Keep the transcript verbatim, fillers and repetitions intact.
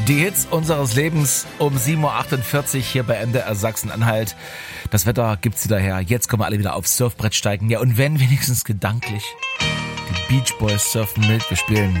Die Hits unseres Lebens um sieben Uhr achtundvierzig hier bei M D R Sachsen-Anhalt. Das Wetter gibt's wieder her. Jetzt können wir alle wieder aufs Surfbrett steigen. Ja, und wenn wenigstens gedanklich. Die Beach Boys surfen mit. Wir spielen